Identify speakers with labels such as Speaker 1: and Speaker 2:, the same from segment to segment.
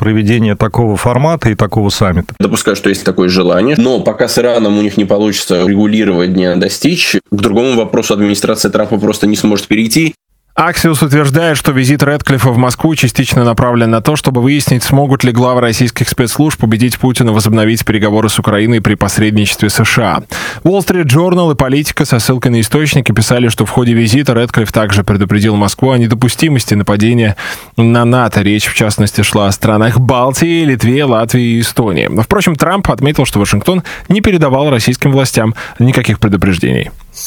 Speaker 1: проведение такого формата и такого саммита?
Speaker 2: Допускаю, что есть такое желание, но пока с Ираном у них не получится регулирование достичь, к другому вопросу администрация Трампа просто не сможет перейти.
Speaker 3: Axios утверждает, что визит Рэдклиффа в Москву частично направлен на то, чтобы выяснить, смогут ли главы российских спецслужб убедить Путина возобновить переговоры с Украиной при посредничестве США. Wall Street Journal и «Политика» со ссылкой на источники писали, что в ходе визита Рэдклифф также предупредил Москву о недопустимости нападения на НАТО. Речь, в частности, шла о странах Балтии, Литве, Латвии и Эстонии. Но, впрочем, Трамп отметил, что Вашингтон не передавал российским властям никаких предупреждений.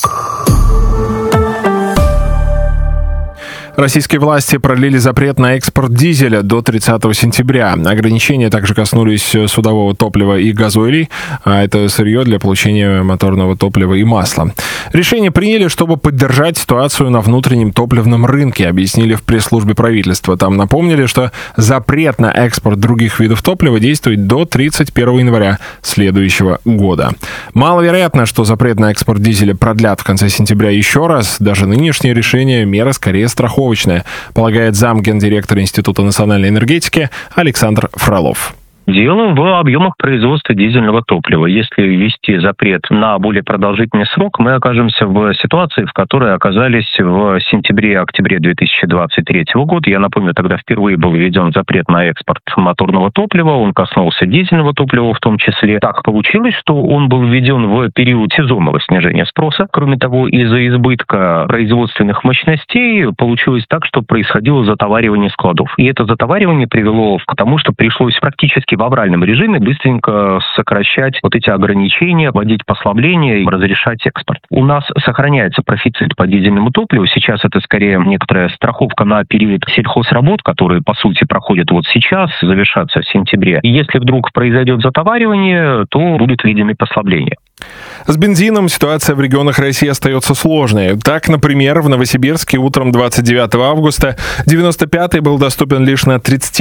Speaker 3: Российские власти продлили запрет на экспорт дизеля до 30 сентября. Ограничения также коснулись судового топлива и газоилей, а это сырье для получения моторного топлива и масла. Решение приняли, чтобы поддержать ситуацию на внутреннем топливном рынке, объяснили в пресс-службе правительства. Там напомнили, что запрет на экспорт других видов топлива действует до 31 января следующего года. Маловероятно, что запрет на экспорт дизеля продлят в конце сентября еще раз. Даже нынешнее решение — мера скорее страховочная, полагает замгендиректора Института национальной энергетики Александр Фролов.
Speaker 4: Дело в объемах производства дизельного топлива. Если ввести запрет на более продолжительный срок, мы окажемся в ситуации, в которой оказались в сентябре-октябре 2023 года. Я напомню, тогда впервые был введен запрет на экспорт моторного топлива. Он коснулся дизельного топлива в том числе. Так получилось, что он был введен в период сезонного снижения спроса. Кроме того, из-за избытка производственных мощностей получилось так, что происходило затоваривание складов. И это затоваривание привело к тому, что пришлось практически в авральном режиме быстренько сокращать вот эти ограничения, вводить послабления и разрешать экспорт. У нас сохраняется профицит по дизельному топливу. Сейчас это скорее некоторая страховка на период сельхозработ, которые, по сути, проходят вот сейчас, завершатся в сентябре. И если вдруг произойдет затоваривание, то будут введены послабления.
Speaker 3: С бензином ситуация в регионах России остается сложной. Так, например, в Новосибирске утром 29 августа 95-й был доступен лишь на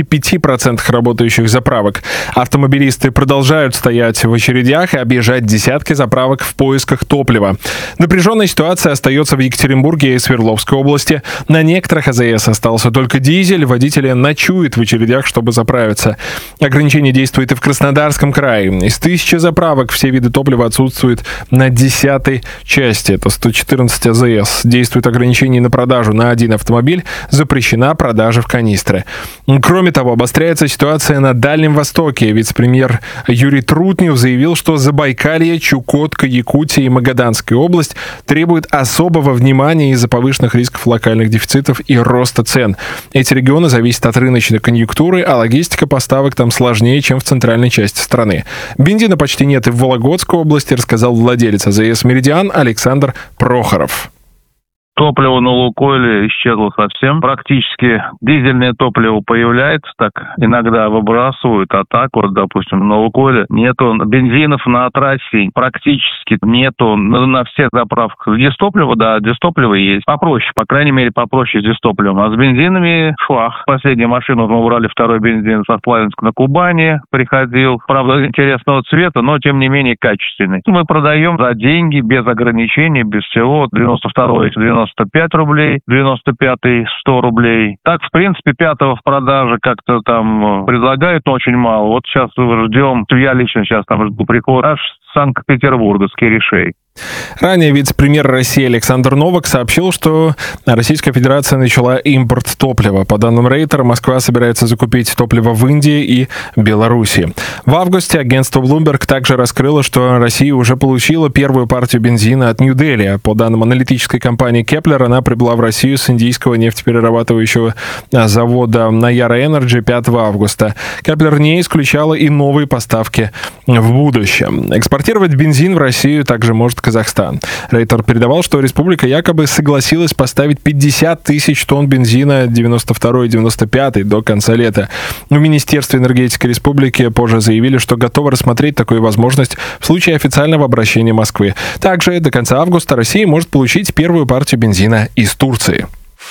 Speaker 3: 35% работающих заправок. Автомобилисты продолжают стоять в очередях и объезжать десятки заправок в поисках топлива. Напряженная ситуация остается в Екатеринбурге и Свердловской области. На некоторых АЗС остался только дизель. Водители ночуют в очередях, чтобы заправиться. Ограничение действует и в Краснодарском крае. Из 1000 заправок все виды топлива отсутствуют на 10-й части. Это 114 АЗС. Действует ограничение на продажу на один автомобиль. Запрещена продажа в канистры. Кроме того, обостряется ситуация на Дальнем Востоке. Вице-премьер Юрий Трутнев заявил, что Забайкалье, Чукотка, Якутия и Магаданская область требуют особого внимания из-за повышенных рисков локальных дефицитов и роста цен. Эти регионы зависят от рыночной конъюнктуры, а логистика поставок там сложнее, чем в центральной части страны. Бензина почти нет и в Вологодской области, рассказал владелец АЗС «Меридиан» Александр Прохоров.
Speaker 5: Топливо на Лукойле исчезло совсем. Практически дизельное топливо появляется, так иногда выбрасывают, а так вот, допустим, на Лукойле нету бензинов на трассе, практически нету на всех заправках. Дистопливо, да, дистопливо есть. Попроще, по крайней мере, попроще с дистопливом. А с бензинами швах. Последнюю машину мы брали второй бензин со Славянска на Кубани, приходил. Правда, интересного цвета, но тем не менее качественный. Мы продаем за деньги, без ограничений, без всего. 92-й, 95 рублей, 95-й 100 рублей. Так, в принципе, 5-го в продаже как-то там предлагают, но очень мало. Вот сейчас ждем, я лично сейчас там жду приход аж с Санкт-Петербурга, с Киришей.
Speaker 3: Ранее вице-премьер России Александр Новак сообщил, что Российская Федерация начала импорт топлива. По данным Рейтера, Москва собирается закупить топливо в Индии и Беларуси. В августе агентство Bloomberg также раскрыло, что Россия уже получила первую партию бензина от Нью-Дели. По данным аналитической компании Kepler, она прибыла в Россию с индийского нефтеперерабатывающего завода Nayara Energy 5 августа. Kepler не исключала и новые поставки в будущем. Экспортировать бензин в Россию также может Казахстан. Рейтер передавал, что республика якобы согласилась поставить 50 тысяч тонн бензина 92 и 95 до конца лета. В Министерстве энергетики республики позже заявили, что готовы рассмотреть такую возможность в случае официального обращения Москвы. Также до конца августа Россия может получить первую партию бензина из Турции.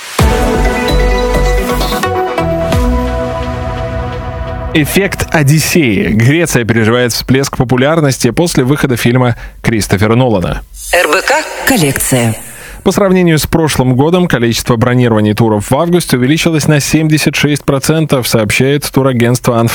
Speaker 3: Эффект Одиссеи. Греция переживает всплеск популярности после выхода фильма Кристофера Нолана.
Speaker 6: РБК коллекция.
Speaker 3: По сравнению с прошлым годом количество бронирований туров в августе увеличилось на 76%, сообщает турагентство